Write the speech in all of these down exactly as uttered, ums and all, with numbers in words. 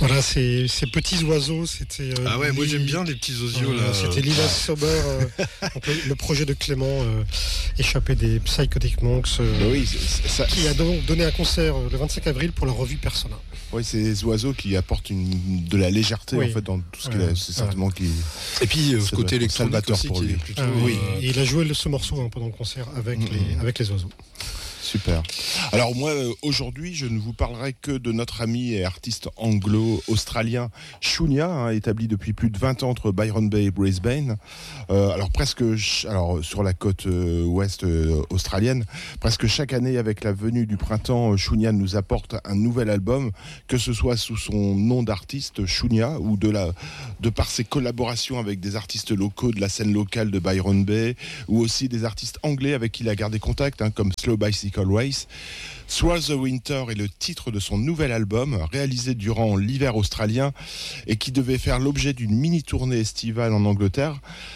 Voilà, ces, ces petits oiseaux, c'était... Euh, ah ouais, moi Lee- j'aime bien les petits osios euh, là. C'était Lila Sober, euh, donc le, le projet de Clément, euh, échappé des Psychotic Monks, euh, Bah oui, c'est- ça, qui a donc donné un concert euh, le vingt-cinq avril pour la revue Persona. oui, c'est des oiseaux qui apportent une, de la légèreté Oui. en fait dans tout ce qu'il Ouais. a. C'est certainement qui. Et puis euh, Ça ce doit côté être électronique salvateur aussi pour qui lui. est plutôt. Ah oui, euh, et il a joué le- ce morceau hein, pendant le concert avec, Mhm. les, avec les oiseaux. Super. Alors moi, euh, aujourd'hui, je ne vous parlerai que de notre ami et artiste anglo-australien Shunya, hein, établi depuis plus de vingt ans entre Byron Bay et Brisbane. Euh, alors presque, ch- alors sur la côte euh, ouest euh, australienne, presque chaque année avec la venue du printemps, euh, Shunya nous apporte un nouvel album, que ce soit sous son nom d'artiste Shunya ou de la, de par ses collaborations avec des artistes locaux de la scène locale de Byron Bay, ou aussi des artistes anglais avec qui il a gardé contact, hein, comme Slow Bicycle Race. Through the Winter est le titre de son nouvel album, réalisé durant l'hiver australien et qui devait faire l'objet d'une mini-tournée estivale en Angleterre.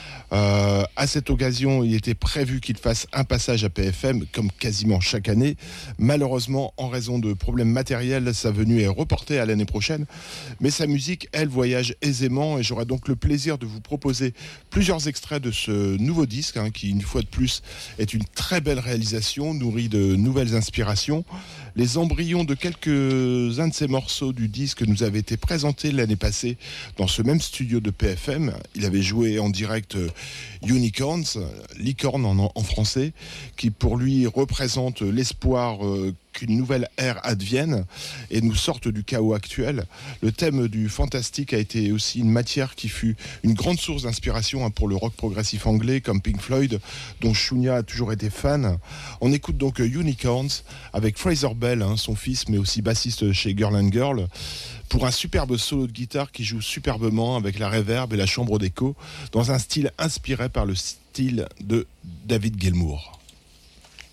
Euh, à cette occasion, il était prévu qu'il fasse un passage à P F M, comme quasiment chaque année. Malheureusement, en raison de problèmes matériels, sa venue est reportée à l'année prochaine. Mais sa musique, elle, voyage aisément et j'aurai donc le plaisir de vous proposer plusieurs extraits de ce nouveau disque, hein, qui, une fois de plus, est une très belle réalisation, nourrie de nouvelles inspirations. Les embryons de quelques-uns de ces morceaux du disque nous avaient été présentés l'année passée dans ce même studio de P F M. Il avait joué en direct euh, Unicorns, licorne en, en français, qui pour lui représente l'espoir euh, qu'une nouvelle ère advienne et nous sorte du chaos actuel. Le thème du fantastique a été aussi une matière qui fut une grande source d'inspiration, hein, pour le rock progressif anglais comme Pink Floyd, dont Shunya a toujours été fan. On écoute donc euh, Unicorns avec Fraser Bell, hein, son fils, mais aussi bassiste chez Girl and Girl, pour un superbe solo de guitare qui joue superbement avec la reverb et la chambre d'écho dans un style inspiré par le style de David Gilmour.